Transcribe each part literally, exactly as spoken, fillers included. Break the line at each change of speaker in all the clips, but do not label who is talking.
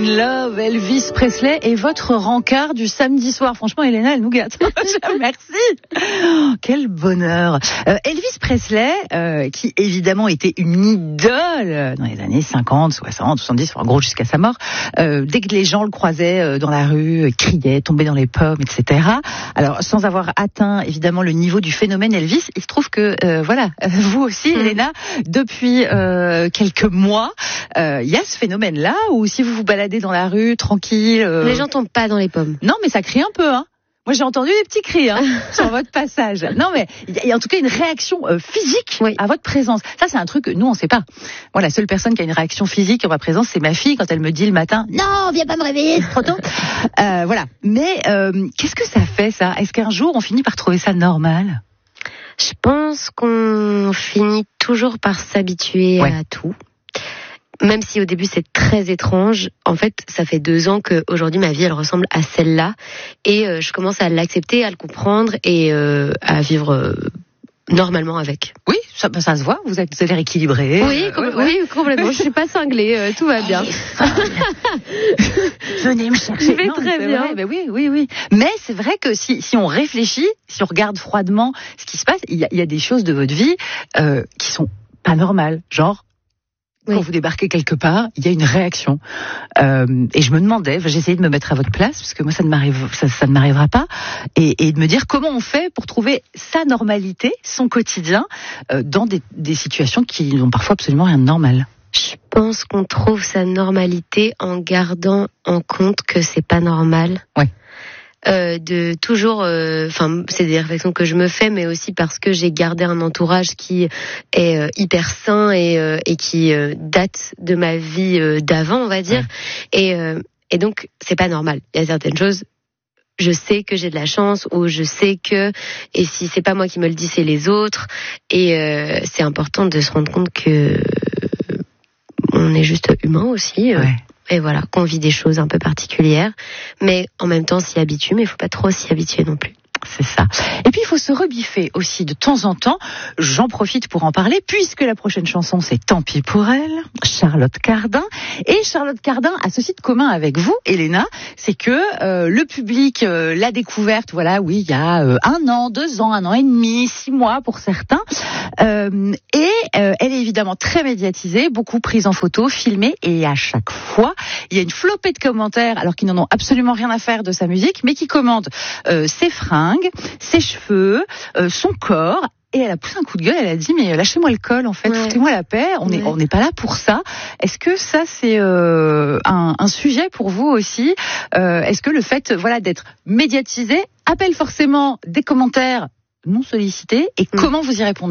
Love, Elvis Presley et votre rencard du samedi soir. Franchement, Elena, elle nous gâte. Merci. Oh, quel bonheur. Euh, Elvis Presley, euh, qui évidemment était une idole dans les années cinquante, soixante, soixante-dix, en gros jusqu'à sa mort. Euh, dès que les gens le croisaient euh, dans la rue, euh, criaient, tombaient dans les pommes, et cetera. Alors, sans avoir atteint évidemment le niveau du phénomène Elvis, il se trouve que, euh, voilà, vous aussi, mmh. Elena, depuis euh, quelques mois, il euh, y a ce phénomène-là où si vous vous baladez dans la rue, tranquille... Euh...
Les gens tombent pas dans les pommes.
Non, mais ça crie un peu, hein. Moi, j'ai entendu des petits cris hein, sur votre passage. Non, mais il y a en tout cas une réaction euh, physique oui. à votre présence. Ça, c'est un truc que nous, on sait pas. Moi, la seule personne qui a une réaction physique à ma présence, c'est ma fille quand elle me dit le matin « Non, viens pas me réveiller, c'est trop tôt !» euh, Voilà. Mais euh, qu'est-ce que ça fait, ça ? Est-ce qu'un jour, on finit par trouver ça normal ?
Je pense qu'on finit toujours par s'habituer ouais. à tout. Même si au début c'est très étrange, en fait ça fait deux ans que aujourd'hui ma vie elle ressemble à celle-là et euh, je commence à l'accepter, à le comprendre et euh, à vivre euh, normalement avec.
Oui, ça, ça se voit, vous êtes, vous avez l'air équilibré.
Oui, euh, com- ouais, oui, ouais. complètement. Je suis pas cinglée, euh, tout va bien.
Venez me chercher.
Je vais non, très bien.
Vrai, ben oui, oui, oui. Mais c'est vrai que si si on réfléchit, si on regarde froidement ce qui se passe, il y a, il y a des choses de votre vie euh, qui sont pas normales, genre. Quand oui. vous débarquez quelque part, il y a une réaction. Euh, et je me demandais, j'ai essayé de me mettre à votre place, parce que moi, ça ne m'arrive, ça, ça ne m'arrivera pas, et, et de me dire comment on fait pour trouver sa normalité, son quotidien, euh, dans des, des situations qui n'ont parfois absolument rien de normal.
Je pense qu'on trouve sa normalité en gardant en compte que c'est pas normal.
Ouais.
Euh, de toujours, enfin, euh, c'est des réflexions que je me fais, mais aussi parce que j'ai gardé un entourage qui est euh, hyper sain et, euh, et qui euh, date de ma vie euh, d'avant, on va dire. Ouais. Et, euh, et donc, c'est pas normal. Il y a certaines choses. Je sais que j'ai de la chance, ou je sais que, et si c'est pas moi qui me le dis, c'est les autres. Et euh, c'est important de se rendre compte que on est juste humain aussi. Euh.
Ouais.
Et voilà, qu'on vit des choses un peu particulières, mais en même temps s'y habituer, mais il faut pas trop s'y habituer non plus.
C'est ça. Et puis il faut se rebiffer aussi de temps en temps. J'en profite pour en parler puisque la prochaine chanson c'est Tant pis pour elle, Charlotte Cardin. Et Charlotte Cardin a ceci de commun avec vous, Elena, c'est que euh, le public euh, l'a découverte. Voilà, oui, il y a euh, un an, deux ans, un an et demi, six mois pour certains. Euh, et euh, elle est évidemment très médiatisée, beaucoup prise en photo, filmée, et à chaque fois il y a une flopée de commentaires, alors qu'ils n'en ont absolument rien à faire de sa musique, mais qui commentent euh, ses fringues, ses cheveux, euh, son corps. Et elle a poussé un coup de gueule, elle a dit mais lâchez-moi le col en fait, ouais. foutez-moi la paix, on n'est ouais. on n'est pas là pour ça. Est-ce que ça c'est euh, un, un sujet pour vous aussi euh, Est-ce que le fait voilà d'être médiatisé appelle forcément des commentaires non sollicités et mmh. comment vous y répondez ?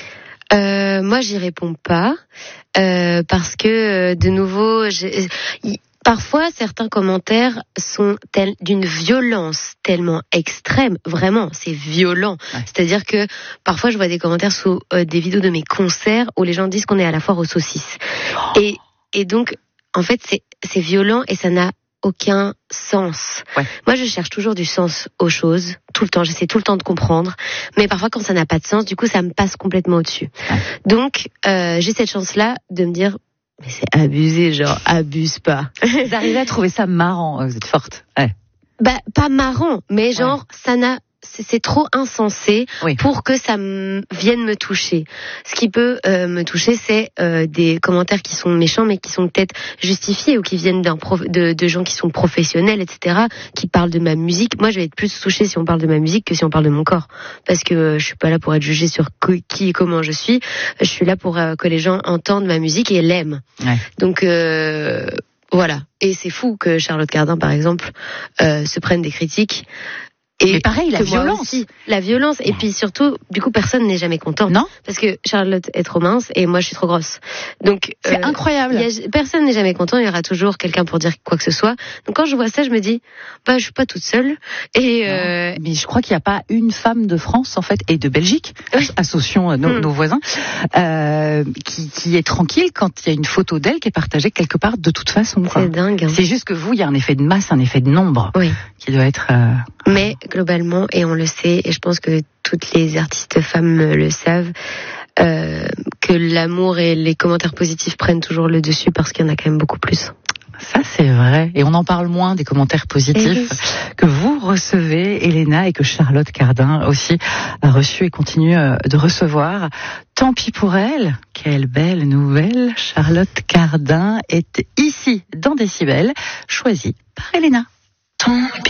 euh, Moi j'y réponds pas euh, parce que de nouveau j'ai... Parfois, certains commentaires sont tels, d'une violence tellement extrême, vraiment, c'est violent. Ouais. C'est-à-dire que parfois, je vois des commentaires sous euh, des vidéos de mes concerts où les gens disent qu'on est à la foire aux saucisses. Oh. Et, et donc, en fait, c'est, c'est violent et ça n'a aucun sens. Ouais. Moi, je cherche toujours du sens aux choses, tout le temps. J'essaie tout le temps de comprendre. Mais parfois, quand ça n'a pas de sens, du coup, ça me passe complètement au-dessus. Ouais. Donc, euh, j'ai cette chance-là de me dire... Mais c'est abusé, genre, abuse pas.
Vous arrivez à trouver ça marrant, vous êtes forte. Ouais.
Bah, pas marrant, mais genre, ouais. ça n'a, c'est, c'est trop insensé oui. pour que ça m- vienne me toucher. Ce qui peut euh, me toucher, c'est euh, des commentaires qui sont méchants, mais qui sont peut-être justifiés ou qui viennent d'un prof, de, de gens qui sont professionnels, et cetera, qui parlent de ma musique. Moi, je vais être plus touchée si on parle de ma musique que si on parle de mon corps, parce que euh, je suis pas là pour être jugée sur qui et comment je suis. Je suis là pour euh, que les gens entendent ma musique et l'aiment. Ouais. Donc euh, voilà. Et c'est fou que Charlotte Cardin, par exemple, euh, se prenne des critiques.
Et mais pareil, la violence.
Aussi, la violence. Et puis surtout, du coup, personne n'est jamais content.
Non.
Parce que Charlotte est trop mince et moi, je suis trop grosse. Donc,
c'est euh, incroyable.
Y a, personne n'est jamais content. Il y aura toujours quelqu'un pour dire quoi que ce soit. Donc, quand je vois ça, je me dis, bah, je suis pas toute seule. Et euh...
mais je crois qu'il n'y a pas une femme de France, en fait, et de Belgique, oui. associons nos, mmh. nos voisins, euh, qui, qui est tranquille quand il y a une photo d'elle qui est partagée quelque part de toute façon. Quoi.
C'est dingue. Hein.
C'est juste que vous, il y a un effet de masse, un effet de nombre,
oui.
qui doit être. Euh...
Mais globalement, et on le sait, et je pense que toutes les artistes femmes le savent, euh, que l'amour et les commentaires positifs prennent toujours le dessus parce qu'il y en a quand même beaucoup plus.
Ça, c'est vrai. Et on en parle moins des commentaires positifs
oui.
que vous recevez, Elena, et que Charlotte Cardin aussi a reçu et continue de recevoir. Tant pis pour elle. Quelle belle nouvelle. Charlotte Cardin est ici, dans Décibel, choisie par Elena. Tant pis.